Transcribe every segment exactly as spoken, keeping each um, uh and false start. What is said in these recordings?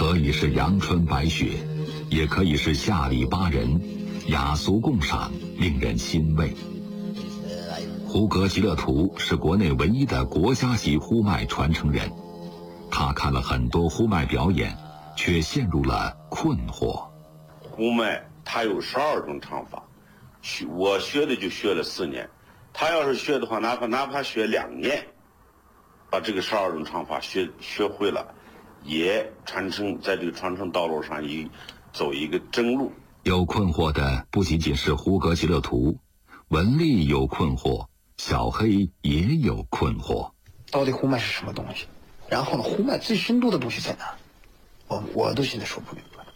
可以是阳春白雪，也可以是下里巴人，雅俗共赏，令人欣慰。胡格吉勒图是国内唯一的国家级呼麦传承人，他看了很多呼麦表演，却陷入了困惑。 呼麦它有十二种唱法，学我学的就学了四年，他要是学的话，哪怕哪怕学两年，把这个十二种唱法学学会了，也传承在这个传承道路上一走一个正路。 有困惑的不仅仅是胡格吉勒图，文丽有困惑，小黑也有困惑。 到底呼麦是什么东西？然后呢，呼麦最深度的东西在哪？我我都现在说不明白。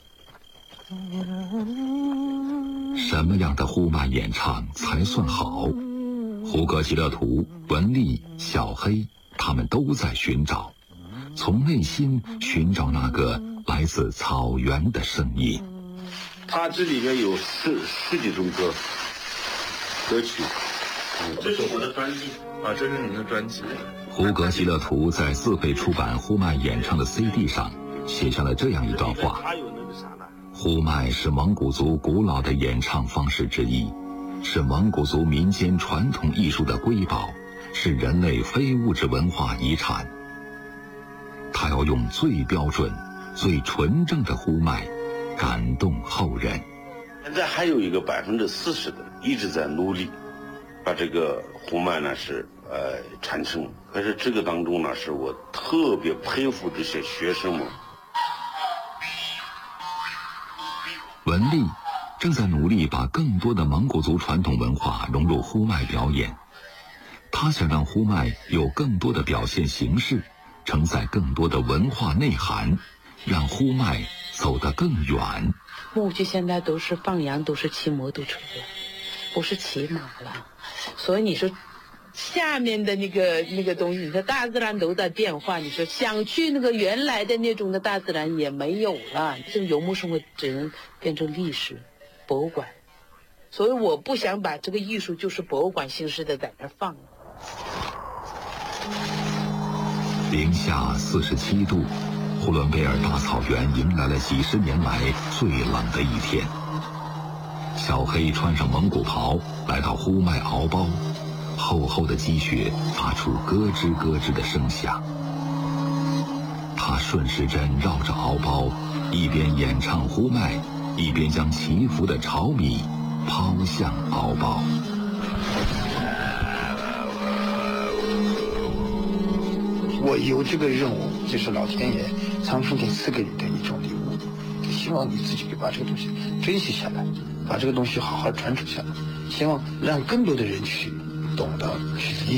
什么样的呼麦演唱才算好？胡格吉勒图、文丽、小黑，他们都在寻找，从内心寻找那个来自草原的声音。 它这里面有十十几种歌歌曲。 这是我的专辑啊，这是你的专辑。 胡格吉勒图在自费出版呼麦演唱的 C D 上写下了这样一段话：呼麦是蒙古族古老的演唱方式之一，是蒙古族民间传统艺术的瑰宝，是人类非物质文化遗产。他要用最标准、最纯正的呼麦感动后人。 现在还有一个百分之四十的一直在努力，把这个呼麦呢是呃传承。可是这个当中呢，是我特别佩服这些学生们。 文丽正在努力把更多的蒙古族传统文化融入呼麦表演，他想让呼麦有更多的表现形式，承载更多的文化内涵，让呼麦走得更远。 木屐现在都是放羊，都是骑摩托车了，不是骑马了，所以你说下面的那个那个东西，你说大自然都在变化，你说想去那个原来的那种的大自然也没有了，这个游牧生活只能变成历史博物馆，所以我不想把这个艺术就是博物馆形式的在那放。 零下四十七度，呼伦贝尔大草原迎来了几十年来最冷的一天。小黑穿上蒙古袍，来到呼麦敖包，厚厚的积雪发出咯吱咯吱的声响。他顺时针绕着敖包，一边演唱呼麦，一边将祈福的炒米抛向敖包。 我有这个任务，就是老天爷苍生天赐给你的一种礼物，就希望你自己把这个东西珍惜下来，把这个东西好好传承下来，希望让更多的人去懂得去理解。